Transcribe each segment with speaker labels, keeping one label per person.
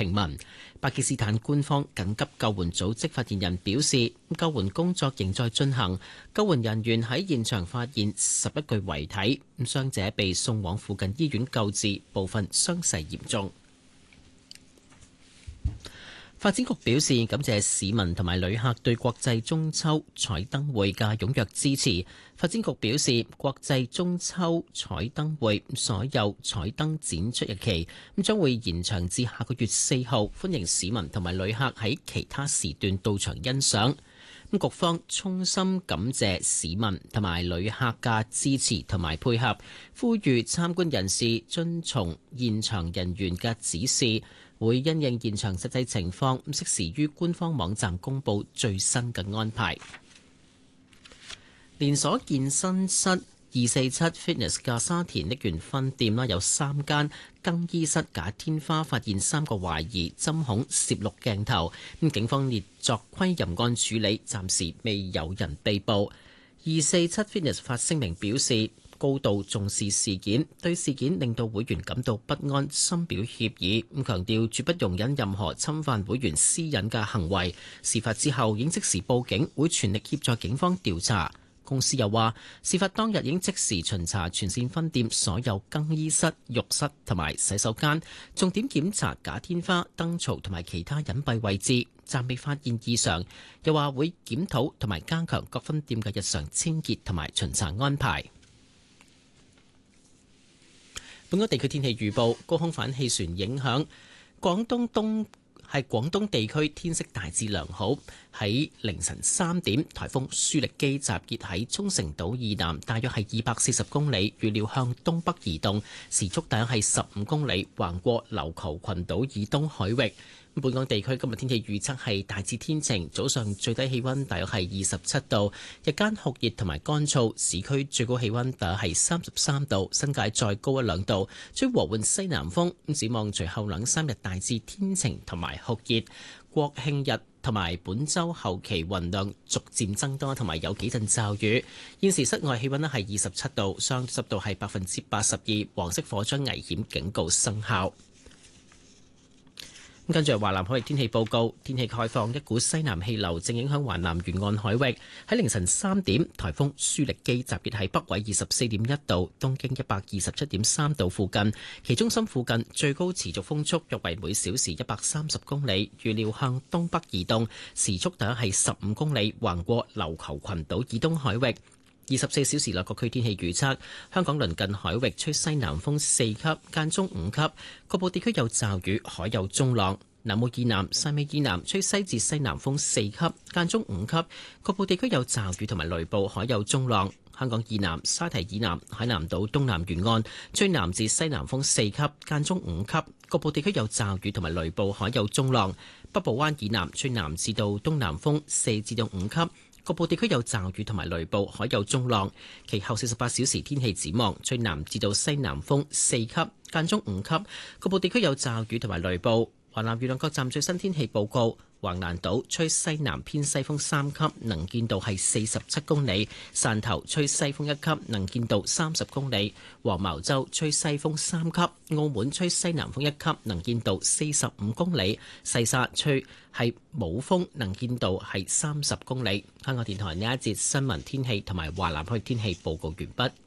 Speaker 1: 平民。巴基斯坦官方緊急救援組織發言人表示，救援工作仍在進行，救援人員喺現場發現11具遺體，傷者被送往附近醫院救治，部分傷勢嚴重。發展局表示感謝市民同埋旅客對國際中秋彩燈會嘅踴躍支持。發展局表示，國際中秋彩燈會所有彩燈展出日期將會延長至下個月4號，歡迎市民同埋旅客喺其他時段到場欣賞。局方衷心感謝市民同埋旅客嘅支持同埋配合，呼籲參觀人士遵從現場人員嘅指示，會因應現場實際情況，適時於官方網站公佈最新嘅安排。連鎖健身室247 Fitness 嘅沙田瀝源分店有3間更衣室假天花發現3個懷疑針孔攝錄鏡頭，警方列作窺淫案處理，暫時未有人被捕。247 Fitness 發聲明表示，高度重視事件，對事件令到會員感到不安，深表歉意。強調絕不容忍任何侵犯會員私隱嘅行為。事發之後已經即時報警，會全力協助警方調查。公司又話，事發當日已經即時巡查全線分店所有更衣室、浴室同埋洗手間，重點檢查假天花、燈槽同埋其他隱蔽位置，暫未發現異常。又話會檢討同埋加強各分店嘅日常清潔同埋巡查安排。本港地區天氣預報，高空反氣旋影響廣東地區天色大致良好。喺凌晨3點，颱風舒力基集結喺沖繩島以南，大約係240公里，預料向東北移動，時速大約係15公里，橫過琉球群島以東海域。本港地區今日天氣預測係大致天晴，早上最低氣溫大約係27度，日間酷熱同埋乾燥，市區最高氣溫大約係33度，新界再高1-2度，吹和緩西南風。展望隨後2-3日大致天晴同埋酷熱，國慶日同埋本週後期雲量逐漸增多，同埋有幾陣驟雨。現時室外氣溫咧係27度，相對濕度係82%，黃色火災危險警告生效。跟住係華南海域天氣報告，天氣概況，一股西南氣流正影響華南沿岸海域。喺凌晨3點，颱風舒力基集結喺北緯24.1度、東經127.3度附近，其中心附近最高持續風速約為每小時130公里，預料向東北移動，時速大約係15公里，橫過琉球群島以東海域。24小時內各區天氣預測：香港鄰近海域吹西南風4級，間中5級，局部地區有驟雨，海有中浪。南澳以南、汕尾以南吹西至西南風4級，間中5級，局部地區有驟雨同埋雷暴，海有中浪。香港以南、沙堤以南、海南島東南沿岸吹南至西南風4級，間中5級，局部地區有驟雨同埋雷暴，海有中浪。北部灣以南吹南至到東南風4至到5級。局部地區有驟雨同埋雷暴，海有中浪。其後48小時天氣展望，吹南至到西南風4級，間中5級，局部地區有驟雨同埋雷暴。華南沿岸各站最新天氣報告：橫瀾島吹西南偏西風3級，能見度係47公里；汕頭吹西風1級，能見度30公里；黃茅洲吹西風3級，澳門吹西南風1級，能見度45公里；西沙吹係冇風，能見度係30公里。香港電台呢一節新聞天氣同埋華南區天氣報告完畢。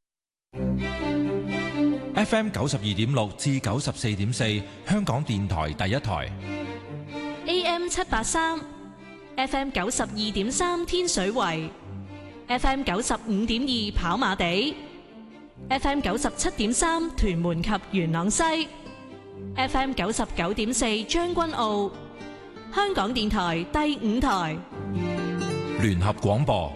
Speaker 2: FM 92.6至94.4，香港電台第一台。
Speaker 3: AM 783 ，FM 92.3天水圍，FM 95.2跑馬地，FM 97.3屯門及元朗西，FM 99.4將軍澳。香港電台第5台
Speaker 2: 聯合廣播。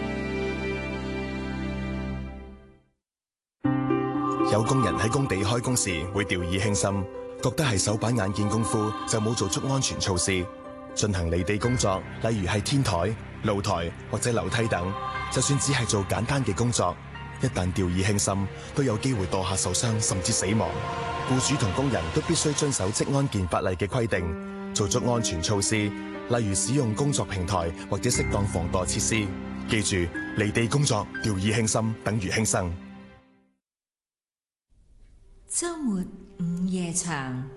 Speaker 4: 有工人喺工地開工時會掉以輕心，覺得係手板眼見功夫就冇做足安全措施。進行離地工作，例如係天台、露台或者樓梯等，就算只係做簡單嘅工作，一旦掉以輕心，都有機會墮下受傷甚至死亡。僱主同工人都必須遵守職安健法例嘅規定，做足安全措施，例如使用工作平台或者適當防墮設施。記住，離地工作掉以輕心等於輕生。
Speaker 5: 周末午夜場。